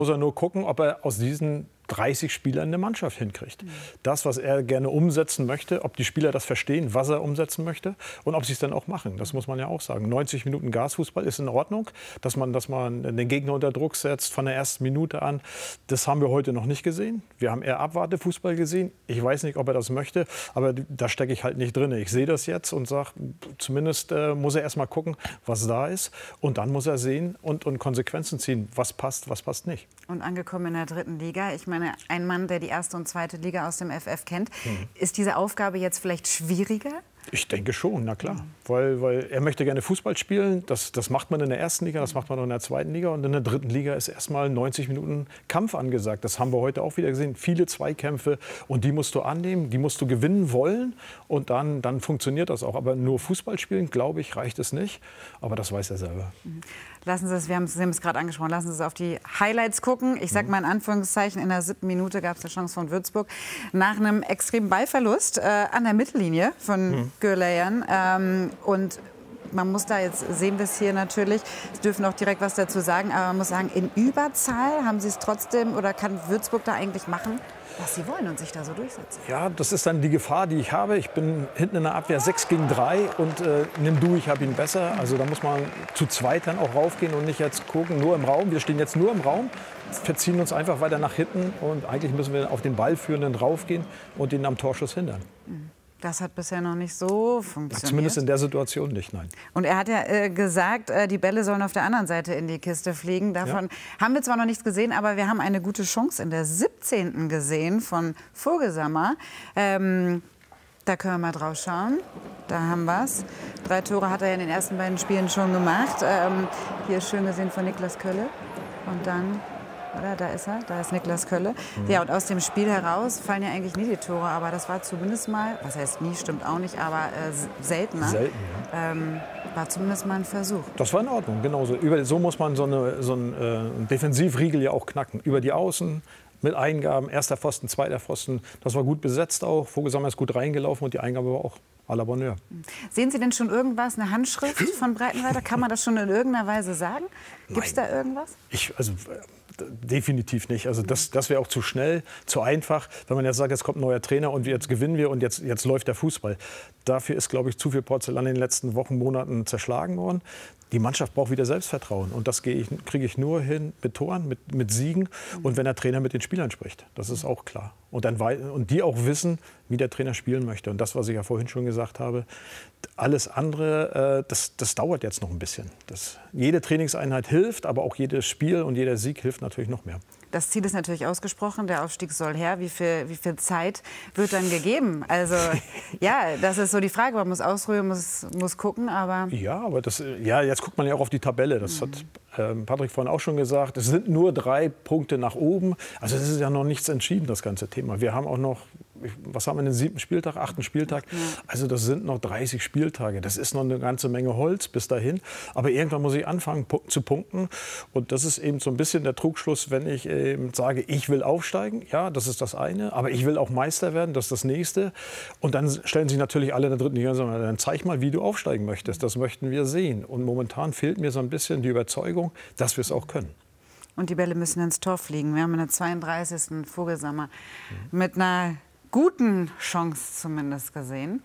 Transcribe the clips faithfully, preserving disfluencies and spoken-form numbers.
Muss er nur gucken, ob er aus diesen dreißig Spielern eine Mannschaft hinkriegt. Mhm. Das, was er gerne umsetzen möchte, ob die Spieler das verstehen, was er umsetzen möchte und ob sie es dann auch machen. Das muss man ja auch sagen. neunzig Minuten Gasfußball ist in Ordnung, dass man, dass man den Gegner unter Druck setzt von der ersten Minute an. Das haben wir heute noch nicht gesehen. Wir haben eher Abwartefußball gesehen. Ich weiß nicht, ob er das möchte, aber da stecke ich halt nicht drin. Ich sehe das jetzt und sage, zumindest äh, muss er erst mal gucken, was da ist. Und dann muss er sehen und, und Konsequenzen ziehen, was passt, was passt nicht. Und angekommen in der dritten Liga, ich meine, ein Mann, der die erste und zweite Liga aus dem F F kennt, mhm. ist diese Aufgabe jetzt vielleicht schwieriger? Ich denke schon, na klar. Mhm. Weil, weil er möchte gerne Fußball spielen. Das, das macht man in der ersten Liga, das macht man auch in der zweiten Liga. Und in der dritten Liga ist erst mal neunzig Minuten Kampf angesagt. Das haben wir heute auch wieder gesehen. Viele Zweikämpfe. Und die musst du annehmen, die musst du gewinnen wollen. Und dann, dann funktioniert das auch. Aber nur Fußball spielen, glaube ich, reicht es nicht. Aber das weiß er selber. Mhm. Lassen Sie es, wir haben es gerade angesprochen, lassen Sie es auf die Highlights gucken. Ich sage mal in Anführungszeichen, in der siebten Minute gab es eine Chance von Würzburg nach einem extremen Ballverlust äh, an der Mittellinie von mhm. Gürleyen. Ähm, und man muss da, jetzt sehen wir es hier natürlich, Sie dürfen auch direkt was dazu sagen, aber man muss sagen, in Überzahl haben Sie es trotzdem, oder kann Würzburg da eigentlich machen, was sie wollen und sich da so durchsetzen? Ja, das ist dann die Gefahr, die ich habe. Ich bin hinten in der Abwehr sechs gegen drei und äh, nimm du, ich habe ihn besser. Also da muss man zu zweit dann auch raufgehen und nicht jetzt gucken, nur im Raum. Wir stehen jetzt nur im Raum, verziehen uns einfach weiter nach hinten und eigentlich müssen wir auf den Ballführenden raufgehen und ihn am Torschuss hindern. Das hat bisher noch nicht so funktioniert. Zumindest in der Situation nicht, nein. Und er hat ja äh, gesagt, äh, die Bälle sollen auf der anderen Seite in die Kiste fliegen. Davon ja. haben wir zwar noch nichts gesehen, aber wir haben eine gute Chance in der siebzehnten gesehen von Vogelsammer. Ähm, da können wir mal drauf schauen. Da haben wir es. Drei Tore hat er ja in den ersten beiden Spielen schon gemacht. Ähm, hier ist schön gesehen von Niklas Kölle. Und dann... Oder, da ist er, da ist Niklas Kölle. Mhm. Ja, und aus dem Spiel heraus fallen ja eigentlich nie die Tore, aber das war zumindest mal, was heißt nie, stimmt auch nicht, aber äh, seltener. Selten, ja. ähm, war zumindest mal ein Versuch. Das war in Ordnung, genauso. Über, so muss man so, eine, so einen äh, Defensivriegel ja auch knacken. Über die Außen, mit Eingaben, erster Pfosten, zweiter Pfosten. Das war gut besetzt auch. Vogelsammer ist gut reingelaufen und die Eingabe war auch à la Bonheur. Sehen Sie denn schon irgendwas, eine Handschrift von Breitenreiter? Kann man das schon in irgendeiner Weise sagen? Gibt es da irgendwas? Ich, also, definitiv nicht. Also das, das wäre auch zu schnell, zu einfach, wenn man jetzt sagt, jetzt kommt ein neuer Trainer und jetzt gewinnen wir und jetzt, jetzt läuft der Fußball. Dafür ist, glaube ich, zu viel Porzellan in den letzten Wochen, Monaten zerschlagen worden. Die Mannschaft braucht wieder Selbstvertrauen und das kriege ich nur hin mit Toren, mit, mit Siegen und wenn der Trainer mit den Spielern spricht. Das ist auch klar. Und, dann, und die auch wissen, wie der Trainer spielen möchte. Und das, was ich ja vorhin schon gesagt habe, alles andere, äh, das, das dauert jetzt noch ein bisschen. Das, jede Trainingseinheit hilft, aber auch jedes Spiel und jeder Sieg hilft natürlich noch mehr. Das Ziel ist natürlich ausgesprochen, der Aufstieg soll her. Wie viel, wie viel Zeit wird dann gegeben? Also ja, das ist so die Frage. Man muss ausruhen, muss, muss gucken, aber... Ja, aber das, ja, jetzt guckt man ja auch auf die Tabelle. Das mhm. hat ähm, Patrick vorhin auch schon gesagt. Es sind nur drei Punkte nach oben. Also es ist ja noch nichts entschieden, das ganze Thema. Wir haben auch noch... Was haben wir den siebten Spieltag, achten Spieltag? Ja. Also das sind noch dreißig Spieltage. Das ist noch eine ganze Menge Holz bis dahin. Aber irgendwann muss ich anfangen zu punkten. Und das ist eben so ein bisschen der Trugschluss, wenn ich eben sage, ich will aufsteigen. Ja, das ist das eine. Aber ich will auch Meister werden. Das ist das nächste. Und dann stellen sich natürlich alle in der dritten Liga und sagen, dann zeig mal, wie du aufsteigen möchtest. Das möchten wir sehen. Und momentan fehlt mir so ein bisschen die Überzeugung, dass wir es auch können. Und die Bälle müssen ins Tor fliegen. Wir haben in der zweiunddreißigsten Vogelsammer mhm. mit einer guten Chance zumindest gesehen.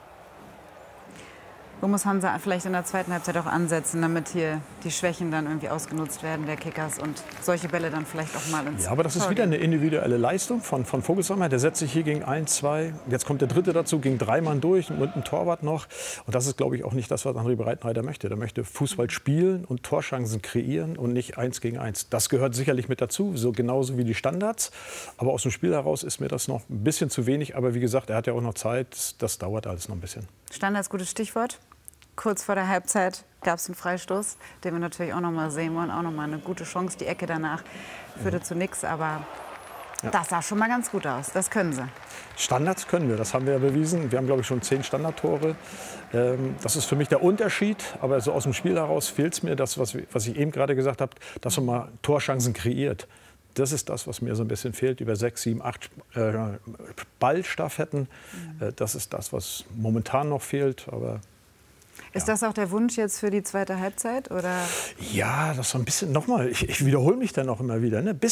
Wo muss Hansa vielleicht in der zweiten Halbzeit auch ansetzen, damit hier die Schwächen dann irgendwie ausgenutzt werden der Kickers und solche Bälle dann vielleicht auch mal ins Ja, aber das ist wieder eine individuelle Leistung von, von Vogelsammer. Der setzt sich hier gegen eins, zwei, jetzt kommt der dritte dazu, gegen drei Mann durch und ein Torwart noch. Und das ist, glaube ich, auch nicht das, was André Breitenreiter möchte. Der möchte Fußball spielen und Torchancen kreieren und nicht eins gegen eins. Das gehört sicherlich mit dazu, so genauso wie die Standards. Aber aus dem Spiel heraus ist mir das noch ein bisschen zu wenig. Aber wie gesagt, er hat ja auch noch Zeit. Das dauert alles noch ein bisschen. Standards, gutes Stichwort. Kurz vor der Halbzeit gab es einen Freistoß, den wir natürlich auch noch mal sehen wollen. Auch noch mal eine gute Chance. Die Ecke danach führte ja. zu nichts, aber ja. das sah schon mal ganz gut aus. Das können sie. Standards können wir, das haben wir ja bewiesen. Wir haben, glaube ich, schon zehn Standardtore. Das ist für mich der Unterschied. Aber so aus dem Spiel heraus fehlt es mir, das, was ich eben gerade gesagt habe, dass man mal Torchancen kreiert. Das ist das, was mir so ein bisschen fehlt, über sechs, sieben, acht äh, Ballstaffetten. Mhm. Das ist das, was momentan noch fehlt. Aber Ist das auch der Wunsch jetzt für die zweite Halbzeit? Oder? Ja, das so ein bisschen, nochmal, ich, ich wiederhole mich dann auch immer wieder. Ne?